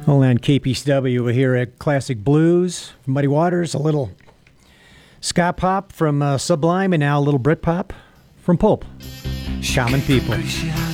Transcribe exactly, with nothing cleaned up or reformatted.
Well, on K P C W, we're here at Classic Blues from Muddy Waters, a little ska pop from uh, Sublime, and now a little Brit pop from Pulp. Shaman People.